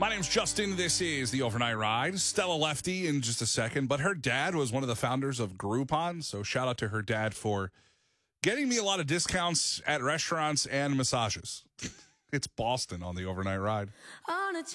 My name's Justin. This is the Overnight Ride. Stella Lefty in just a second, but her dad was one of the founders of Groupon, so shout out to her dad for getting me a lot of discounts at restaurants and massages. It's Boston on the Overnight Ride.